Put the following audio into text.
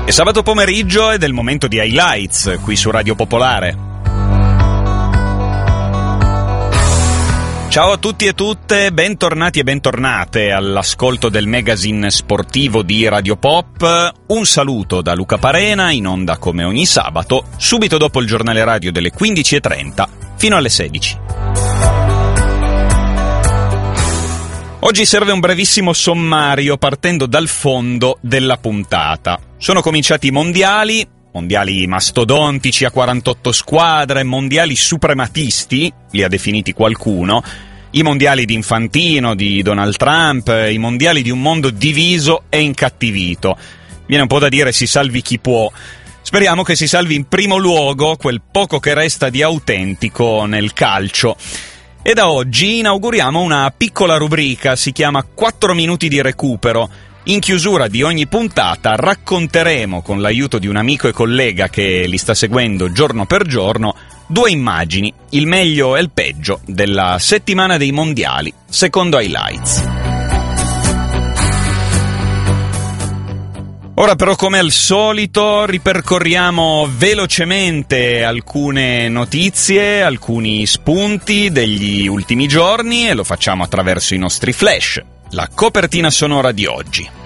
E sabato pomeriggio è del momento di Highlights qui su Radio Popolare. Ciao a tutti e tutte, bentornati e bentornate all'ascolto del magazine sportivo di Radio Pop. Un saluto da Luca Parena, in onda come ogni sabato, subito dopo il giornale radio delle 15:30 fino alle 16. Oggi serve un brevissimo sommario partendo dal fondo della puntata. Sono cominciati i mondiali mastodontici a 48 squadre, mondiali suprematisti, li ha definiti qualcuno, i mondiali di Infantino, di Donald Trump, i mondiali di un mondo diviso e incattivito. Viene un po' da dire si salvi chi può. Speriamo che si salvi in primo luogo quel poco che resta di autentico nel calcio. E da oggi inauguriamo una piccola rubrica, si chiama 4 minuti di recupero. In chiusura di ogni puntata racconteremo, con l'aiuto di un amico e collega che li sta seguendo giorno per giorno, 2 immagini, il meglio e il peggio della settimana dei mondiali, secondo Highlights. Ora però, come al solito, ripercorriamo velocemente alcune notizie, alcuni spunti degli ultimi giorni e lo facciamo attraverso i nostri flash, la copertina sonora di oggi.